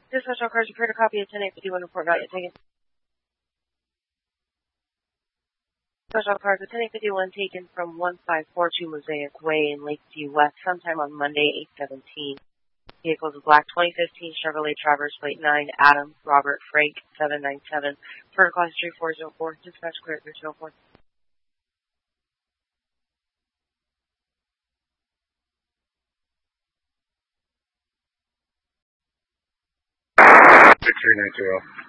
Dispatch cars, you've heard a copy of 10851 report not yet taken. Dispatch cars, 10851 taken from 1542 Mosaic Way in Lakeview West sometime on Monday, 8/17. Vehicles of black 2015 Chevrolet Traverse plate 9, Adam, Robert, Frank, 797. Vertical 3404. Dispatch clear 304. 6390.